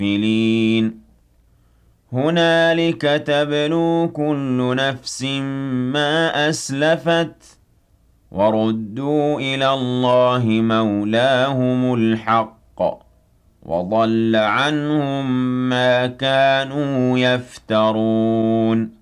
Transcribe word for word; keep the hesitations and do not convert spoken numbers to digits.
الْغَافِلِينَ هُنَالِكَ تَبْلُو كُلُّ نَفْسٍ مَا أَسْلَفَتْ وَرُدُّوا إِلَى اللَّهِ مَوْلَاهُمُ الْحَقِّ وَضَلَّ عَنْهُم مَّا كَانُوا يَفْتَرُونَ